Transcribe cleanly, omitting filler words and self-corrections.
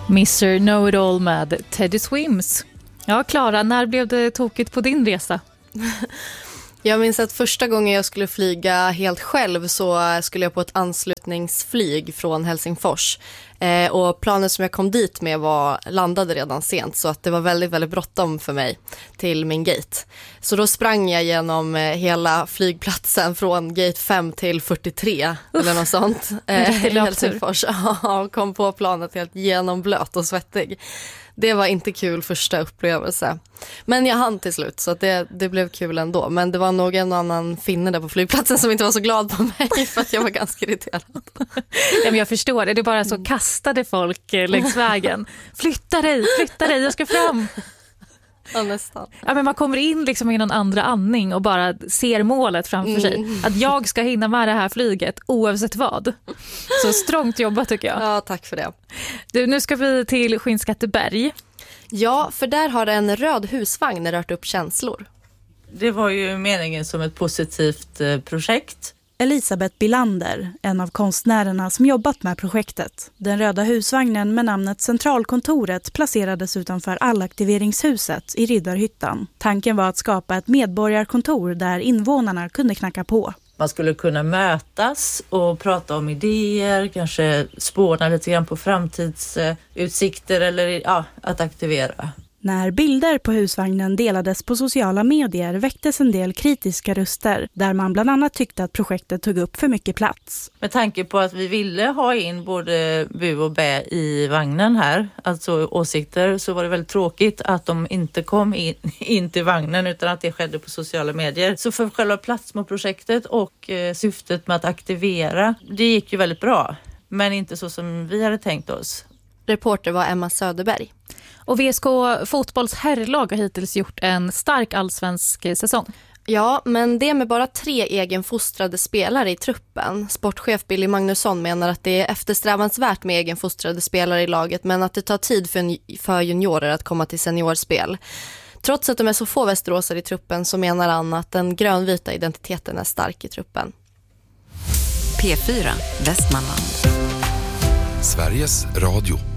Mr. Know-It-All med Teddy Swims. Ja, Klara, när blev det tokigt på din resa? Jag minns att första gången jag skulle flyga helt själv så skulle jag på ett anslutningsflyg från Helsingfors. Och planen som jag kom dit med landade redan sent, så att det var väldigt, väldigt bråttom för mig till min gate. Så då sprang jag genom hela flygplatsen från gate 5 till 43 eller något sånt. I Helsingfors. Och kom på planet helt genomblöt och svettig. Det var inte kul första upplevelse. Men jag hann till slut, så att det blev kul ändå. Men det var nog en annan finne där på flygplatsen som inte var så glad på mig för att jag var ganska irriterad. Ja, men jag förstår det. Det är bara så kastade folk längs vägen. Flytta dig, jag ska fram. Ja, nästan. Ja, men man kommer in liksom i någon andra andning och bara ser målet framför sig. Att jag ska hinna med det här flyget oavsett vad. Så strångt jobbat tycker jag. Ja, tack för det. Du, nu ska vi till Skinnskatteberg. Ja, för där har en röd husvagn rört upp känslor. Det var ju meningen som ett positivt projekt. Elisabeth Bilander, en av konstnärerna som jobbat med projektet. Den röda husvagnen med namnet Centralkontoret placerades utanför allaktiveringshuset i Riddarhyttan. Tanken var att skapa ett medborgarkontor där invånarna kunde knacka på. Man skulle kunna mötas och prata om idéer, kanske spåna lite grann på framtidsutsikter eller att aktivera. När bilder på husvagnen delades på sociala medier väcktes en del kritiska röster där man bland annat tyckte att projektet tog upp för mycket plats. Med tanke på att vi ville ha in både bu och bä i vagnen här, alltså åsikter, så var det väldigt tråkigt att de inte kom in till vagnen utan att det skedde på sociala medier. Så för själva platsmålprojektet och syftet med att aktivera, det gick ju väldigt bra, men inte så som vi hade tänkt oss. Reporter var Emma Söderberg. Och VSK Fotbolls herrlag har hittills gjort en stark allsvensk säsong. Ja, men det med bara 3 egenfostrade spelare i truppen. Sportchef Billy Magnusson menar att det är eftersträvansvärt med egenfostrade spelare i laget, men att det tar tid för juniorer att komma till seniorspel. Trots att de är så få västeråsare i truppen så menar han att den grönvita identiteten är stark i truppen. P4 Västmanland. Sveriges Radio.